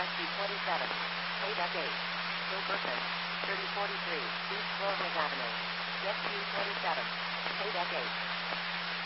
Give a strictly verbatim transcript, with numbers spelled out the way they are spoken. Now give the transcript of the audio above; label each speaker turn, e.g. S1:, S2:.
S1: T twenty-seven. Payback eight. Wilburton. thirty forty-three. East Flores Avenue. Jet T twenty-seven. Payback eight.